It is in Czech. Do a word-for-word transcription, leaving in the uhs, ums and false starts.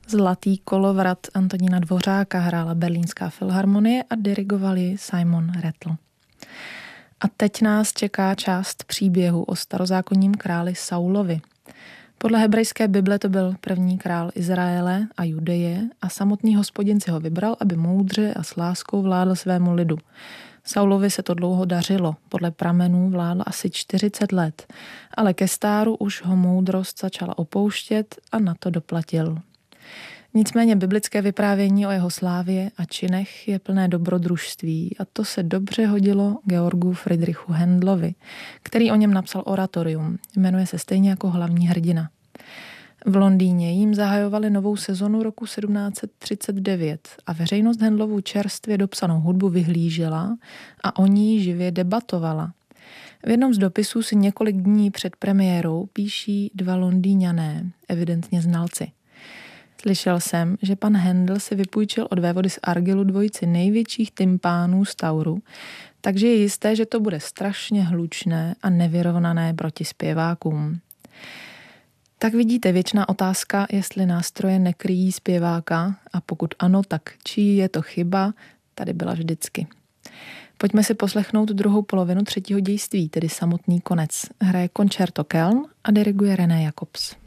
Zlatý kolovrat Antonína Dvořáka hrála Berlínská filharmonie a dirigovali Simon Rattle. A teď nás čeká část příběhu o starozákonním králi Saulovi. Podle hebrejské Bible to byl první král Izraele a Judeje a samotný Hospodin si ho vybral, aby moudře a s láskou vládl svému lidu. Saulovi se to dlouho dařilo, podle pramenů vládl asi čtyřicet let, ale ke stáru už ho moudrost začala opouštět a na to doplatil. Nicméně biblické vyprávění o jeho slávě a činech je plné dobrodružství a to se dobře hodilo Georgu Friedrichu Händlovi, který o něm napsal oratorium, jmenuje se stejně jako hlavní hrdina. V Londýně jim zahajovali novou sezonu roku sedmnáct set třicet devět a veřejnost Händlovu čerstvě dopsanou hudbu vyhlížela a o ní živě debatovala. V jednom z dopisů si několik dní před premiérou píší dva Londýňané, evidentně znalci. Slyšel jsem, že pan Händel si vypůjčil od vévody z Argylu dvojici největších tympánů z Tauru, takže je jisté, že to bude strašně hlučné a nevyrovnané proti zpěvákům. Tak vidíte, věčná otázka, jestli nástroje nekryjí zpěváka a pokud ano, tak čí je to chyba, tady byla vždycky. Pojďme si poslechnout druhou polovinu třetího dějství, tedy samotný konec. Hraje Concerto Köln a diriguje René Jacobs.